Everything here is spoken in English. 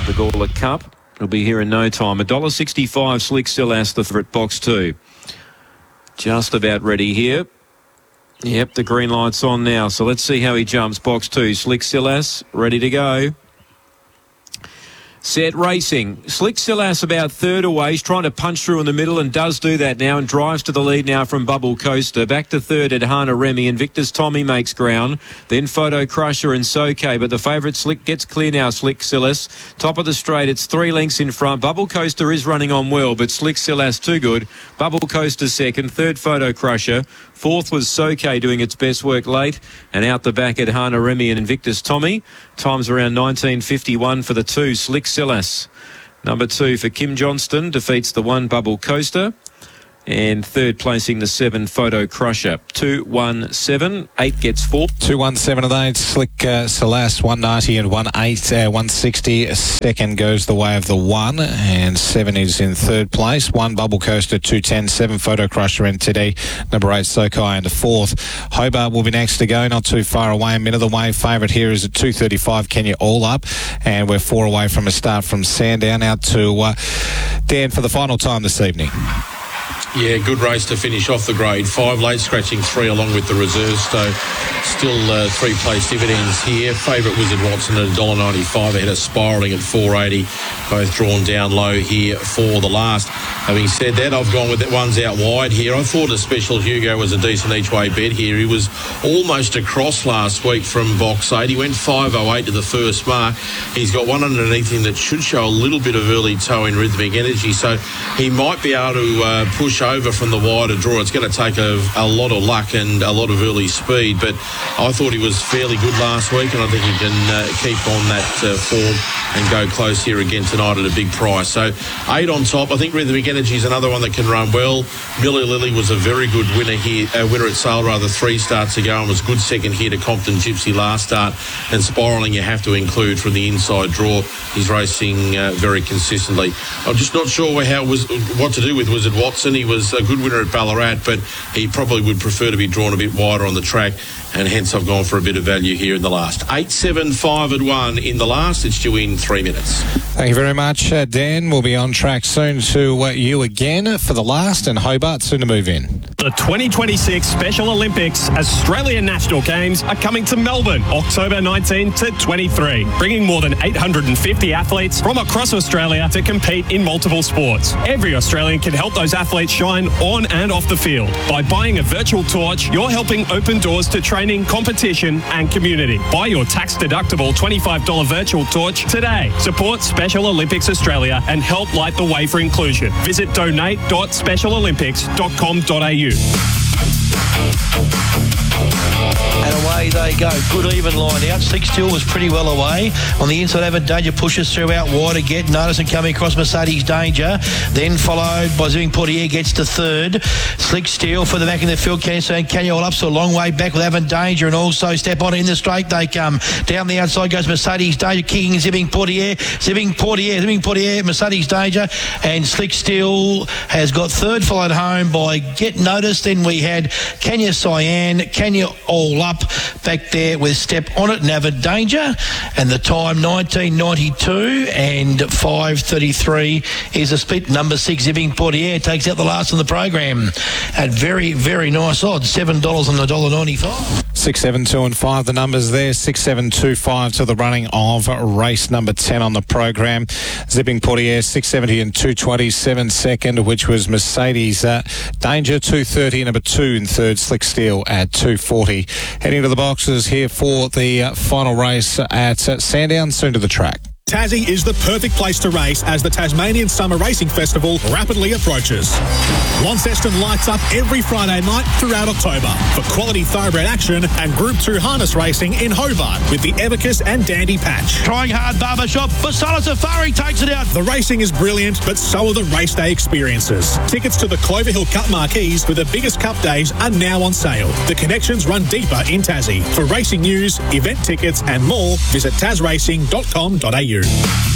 the Gawler Cup. It'll be here in no time. $1.65 Slick Silas, the favourite, box 2. Just about ready here. Yep, the green light's on now. So let's see how he jumps. Box 2, Slick Silas, ready to go. Set racing. Slick Silas about third away. He's trying to punch through in the middle and does do that now and drives to the lead now from Bubble Coaster. Back to third at Hana Remy. Invictus Tommy makes ground. Then Photo Crusher and Soke. But the favourite Slick gets clear now, Slick Silas. Top of the straight. It's 3 lengths in front. Bubble Coaster is running on well, but Slick Silas too good. Bubble Coaster second. Third Photo Crusher. Fourth was Soke doing its best work late. And out the back at Hana Remy and Invictus Tommy. Times around 19.51 for the 2, Slick Silas. Number 2 for Kim Johnston defeats the 1 Bubble Coaster. And third placing the 7 Photo Crusher. 2-1-7. 8 gets 4. 2-1-7 of 8. Slick Silas 190 and 1-8, 160. Second goes the way of the 1, and 7 is in third place. 1 Bubble Coaster 210, 7 Photo Crusher NTD. Number 8 Sokai into fourth. Hobart will be next to go, not too far away. A minute away. Favourite here is at 2:35. Kenya All Up, and we're 4 away from a start from Sandown. Out to Dan for the final time this evening. Yeah, good race to finish off the grade. 5 late scratching 3 along with the reserve. So still 3 place dividends here. Favourite Wizard Watson at $1.95 ahead of Spiralling at $4.80. Both drawn down low here for the last. Having said that, I've gone with that one's out wide here. I thought a Special Hugo was a decent each way bet here. He was almost across last week from box 8. He went 5.08 to the first mark. He's got one underneath him that should show a little bit of early toe in Rhythmic Energy. So he might be able to push over from the wider draw. It's going to take a lot of luck and a lot of early speed, but I thought he was fairly good last week, and I think he can keep on that form and go close here again tonight at a big price. So 8 on top. I think Rhythmic Energy is another one that can run well. Millie Lily was a very good winner here, winner at Sale rather 3 starts ago, and was good second here to Compton Gypsy last start. And Spiralling you have to include from the inside draw. He's racing very consistently. I'm just not sure what to do with Wizard Watson. He was a good winner at Ballarat, but he probably would prefer to be drawn a bit wider on the track, and hence I've gone for a bit of value here in the last. 8, 7, 5 and 1 in the last. It's due in 3 minutes. Thank you very much, Dan. We'll be on track soon to you again for the last, and Hobart soon to move in. The 2026 Special Olympics Australian National Games are coming to Melbourne, October 19 to 23, bringing more than 850 athletes from across Australia to compete in multiple sports. Every Australian can help those athletes shine on and off the field. By buying a virtual torch, you're helping open doors to training, competition and community. Buy your tax-deductible $25 virtual torch today. Support Special Olympics Australia and help light the way for inclusion. Visit donate.specialolympics.com.au. And away they go. Good even line out. Slick Still was pretty well away. On the inside, Avid Danger pushes through out wide again. Notice and coming across Mercedes Danger. Then followed by Zipping Portier gets to third. Slick Still for the back in the field. Kenya All Up, so a long way back with Avid Danger, and also step on in the straight they come. Down the outside goes Mercedes Danger, kicking Zipping Portier, Mercedes Danger, and Slick Still has got third, followed home by Get Noticed. Then we had Kenya Cyan, Kenya All Up back there with Step On It and Avid Danger, and the time 19.92 and 5.33 is a split. Number 6 Zipping Portier takes out the last on the program at very, very nice odds, $7 on $1.95. 6, 7, 2 and 5 the numbers there. 6, 7, 2, 5 to the running of race number 10 on the program. Zipping Portier 670 and 227 second, which was Mercedes Danger 230, number 2 in third, Slick Steel at 240. Heading to the boxes here for the final race at Sandown, soon to the track. Tassie is the perfect place to race as the Tasmanian Summer Racing Festival rapidly approaches. Launceston lights up every Friday night throughout October for quality thoroughbred action and Group 2 harness racing in Hobart with the Evicus and Dandy Patch. Trying hard Barbershop, Basala Safari takes it out. The racing is brilliant, but so are the race day experiences. Tickets to the Clover Hill Cup marquees with the biggest cup days are now on sale. The connections run deeper in Tassie. For racing news, event tickets and more, visit tasracing.com.au.